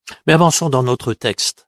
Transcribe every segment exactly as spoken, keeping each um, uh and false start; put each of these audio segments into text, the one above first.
Mais avançons dans notre texte.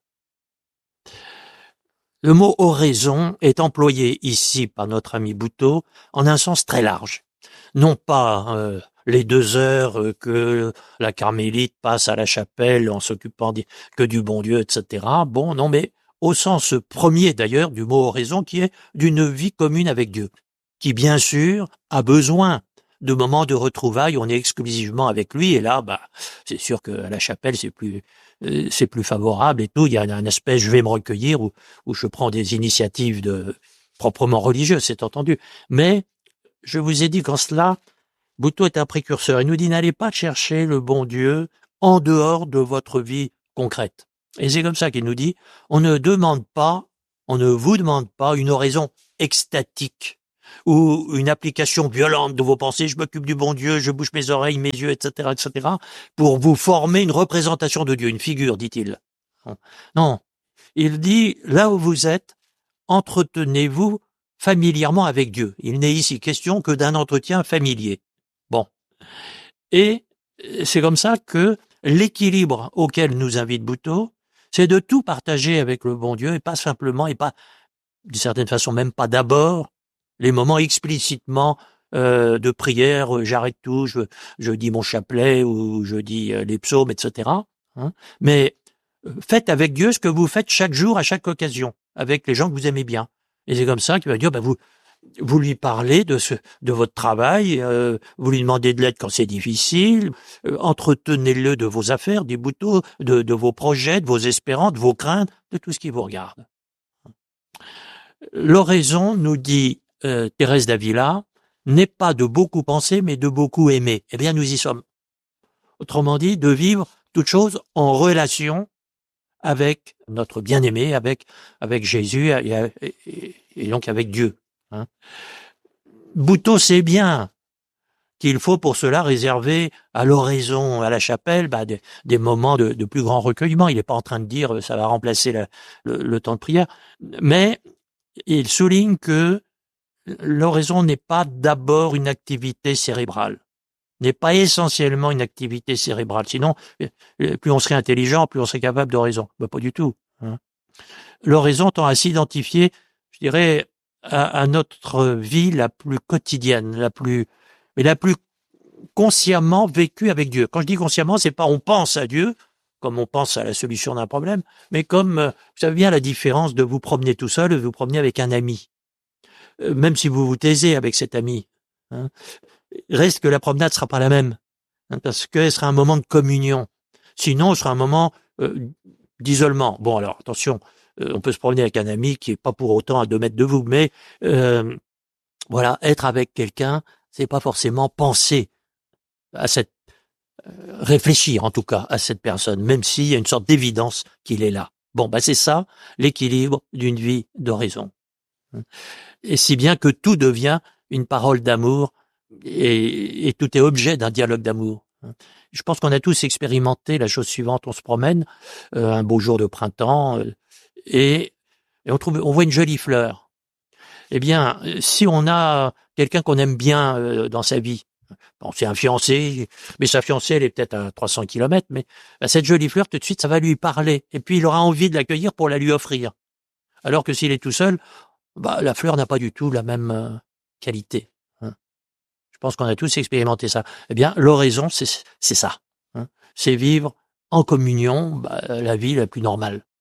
Le mot « oraison » est employé ici par notre ami Buteau en un sens très large. Non pas euh, les deux heures euh, que la carmélite passe à la chapelle en s'occupant que du bon Dieu, et cetera. Bon, non, mais au sens premier d'ailleurs du mot oraison, qui est d'une vie commune avec Dieu, qui bien sûr a besoin de moments de retrouvailles, on est exclusivement avec lui, et là, bah, c'est sûr qu'à la chapelle, c'est plus, euh, c'est plus favorable et tout. Il y a un, un aspect, je vais me recueillir, où, où je prends des initiatives de proprement religieuses, c'est entendu. Mais je vous ai dit qu'en cela, Buteau est un précurseur. Il nous dit, n'allez pas chercher le bon Dieu en dehors de votre vie concrète. Et c'est comme ça qu'il nous dit, on ne demande pas, on ne vous demande pas une oraison extatique ou une application violente de vos pensées, je m'occupe du bon Dieu, je bouge mes oreilles, mes yeux, et cetera, et cetera, pour vous former une représentation de Dieu, une figure, dit-il. Non, il dit, là où vous êtes, entretenez-vous familièrement avec Dieu. Il n'est ici question que d'un entretien familier. Bon. Et c'est comme ça que l'équilibre auquel nous invite Buteau, c'est de tout partager avec le bon Dieu et pas simplement, et pas, d'une certaine façon, même pas d'abord, les moments explicitement euh, de prière, j'arrête tout, je, je dis mon chapelet ou je dis euh, les psaumes, et cetera. Hein. Mais faites avec Dieu ce que vous faites chaque jour, à chaque occasion, avec les gens que vous aimez bien. Et c'est comme ça qu'il va dire, bah, vous, vous lui parlez de ce, de votre travail, euh, vous lui demandez de l'aide quand c'est difficile, euh, entretenez-le de vos affaires, des Buteau, de, de vos projets, de vos espérances, de vos craintes, de tout ce qui vous regarde. L'oraison, nous dit euh, Thérèse d'Avila, n'est pas de beaucoup penser, mais de beaucoup aimer. Eh bien, nous y sommes. Autrement dit, de vivre toute chose en relation avec notre bien-aimé, avec avec Jésus et, et, et donc avec Dieu. Hein. Buteau sait bien qu'il faut pour cela réserver à l'oraison, à la chapelle, bah, des, des moments de, de plus grand recueillement. Il n'est pas en train de dire ça va remplacer la, le, le temps de prière, mais il souligne que l'oraison n'est pas d'abord une activité cérébrale, n'est pas essentiellement une activité cérébrale. Sinon, plus on serait intelligent, plus on serait capable d'oraison. Bah, pas du tout. Hein. L'oraison tend à s'identifier, je dirais, à, à notre vie la plus quotidienne, la plus, mais la plus consciemment vécue avec Dieu. Quand je dis consciemment, c'est pas on pense à Dieu, comme on pense à la solution d'un problème, mais comme, vous savez bien la différence de vous promener tout seul et de vous promener avec un ami. Euh, même si vous vous taisez avec cet ami, hein, reste que la promenade sera pas la même, hein, parce que ce sera un moment de communion. Sinon, ce sera un moment euh, d'isolement. Bon, alors, attention, euh, on peut se promener avec un ami qui est pas pour autant à deux mètres de vous, mais euh, voilà, être avec quelqu'un, c'est pas forcément penser à cette euh, réfléchir en tout cas à cette personne, même s'il y a une sorte d'évidence qu'il est là. Bon, bah c'est ça l'équilibre d'une vie d'oraison. Et si bien que tout devient une parole d'amour et, et tout est objet d'un dialogue d'amour. Je pense qu'on a tous expérimenté la chose suivante, on se promène euh, un beau jour de printemps euh, et, et on trouve, on voit une jolie fleur. Eh bien, si on a quelqu'un qu'on aime bien euh, dans sa vie, bon, c'est un fiancé, mais sa fiancée, elle est peut-être à trois cents kilomètres, mais bah, cette jolie fleur, tout de suite, ça va lui parler. Et puis, il aura envie de l'accueillir pour la lui offrir. Alors que s'il est tout seul, bah, la fleur n'a pas du tout la même euh, qualité. Hein. Je pense qu'on a tous expérimenté ça. Eh bien, l'oraison, c'est, c'est ça. Hein. C'est vivre en communion bah, la vie la plus normale.